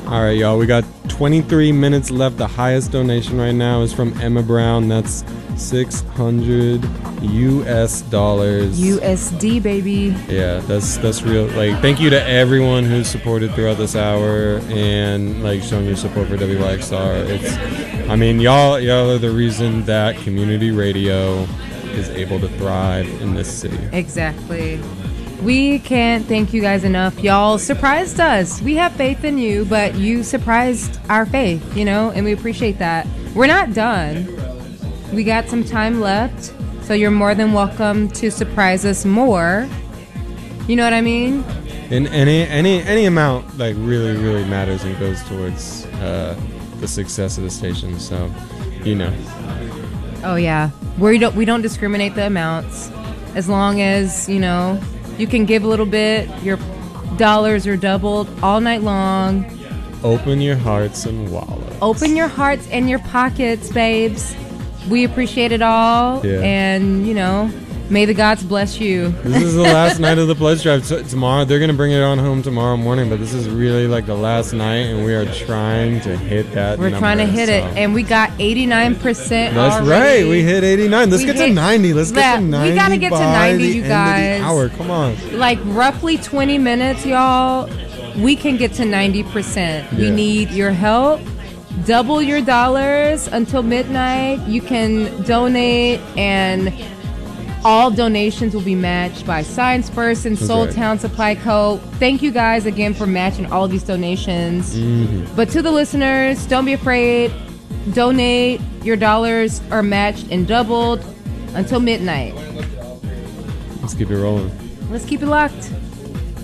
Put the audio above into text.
All right, y'all. We got 23 minutes left. The highest donation right now is from Emma Brown. That's $600 US. USD, baby. Yeah, that's real. Like, thank you to everyone who's supported throughout this hour and like showing your support for WYXR. I mean, y'all are the reason that community radio is able to thrive in this city. Exactly. We can't thank you guys enough. Y'all surprised us. We have faith in you, but you surprised our faith, and we appreciate that. We're not done. We got some time left, so you're more than welcome to surprise us more. You know what I mean? And any amount like really matters and goes towards the success of the station. So, Oh yeah, we don't discriminate the amounts, as long as you can give a little bit. Your dollars are doubled all night long. Open your hearts and wallets. Open your hearts and your pockets, babes. We appreciate it all, and may the gods bless you. This is the last night of the pledge drive. Tomorrow, they're going to bring it on home tomorrow morning, but this is really like the last night, and we are trying to hit that We're trying to hit it, and we got 89% That's already. Right. We hit 89. Let's get to 90. Let's get to 90. We got to get to 90, you guys. Hour. Come on. Like roughly 20 minutes, y'all. We can get to 90%. We need your help. Double your dollars until midnight. You can donate, and all donations will be matched by Science First and Soul Town Supply Co. Thank you guys again for matching all of these donations. But to the listeners, don't be afraid. Donate. Your dollars are matched and doubled until midnight. Let's keep it rolling. Let's keep it locked.